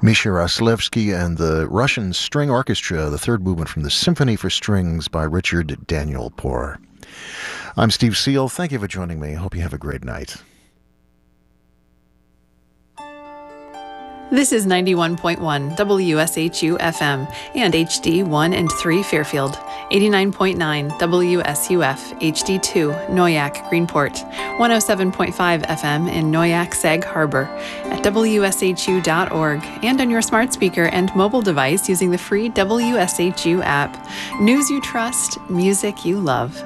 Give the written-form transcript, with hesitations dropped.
Misha Raslevsky and the Russian String Orchestra, the third movement from the Symphony for Strings by Richard Daniel Poor. I'm Steve Seal. Thank you for joining me. Hope you have a great night. This is 91.1 WSHU FM and HD 1 and 3 Fairfield, 89.9 WSUF HD2 Noyak Greenport, 107.5 FM in Noyak Sag Harbor, at WSHU.org, and on your smart speaker and mobile device using the free WSHU app. News you trust, music you love.